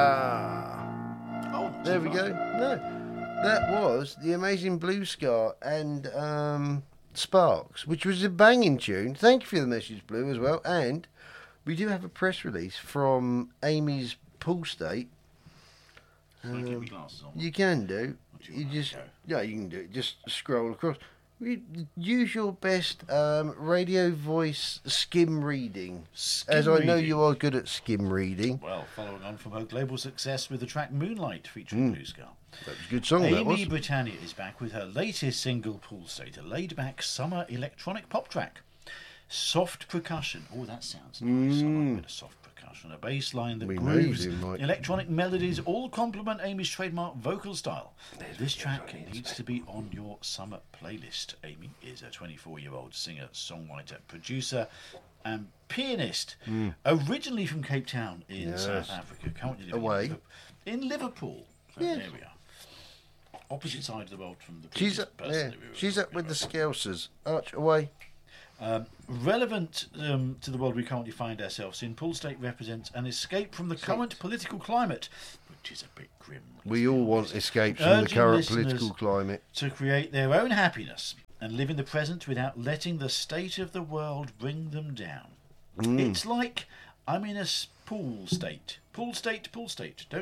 Oh, There we go. No, that was the Amazing Blue Scar and Sparks, which was a banging tune. Thank you for the message, Blue, as well. And we do have a press release from Amy's Pool State. Can I get my glasses on? You can do. Do You want just to go? yeah, you can do it. Just scroll across. Use your best radio voice skim reading, as I know you are good at skim reading. Well, following on from her global success with the track Moonlight featuring Blue Scar. That was a good song, that was. Amy Britannia is back with her latest single, Pool State, a laid-back summer electronic pop track. Soft percussion. Oh, that sounds nice. I like a bit of soft percussion. A bass line that We know grooves. you do, Mike. Electronic melodies all complement Amy's trademark vocal style. This track needs to be on your summer playlist. Amy is a 24-year-old singer, songwriter, producer and pianist. Originally from Cape Town in South Africa. Currently living Away. in Liverpool. So Yes. there we are. Opposite side of the world from the She's previous up, person yeah. that we were She's up talking with the about. Scousers. Arch away. Relevant to the world we currently find ourselves in, Pool State represents an escape from the current political climate, which is a bit grim. We all want escapes from the Urging current listeners political climate. to create their own happiness and live in the present without letting the state of the world bring them down. It's like I'm in a pool state. Pool state, pool state. Don't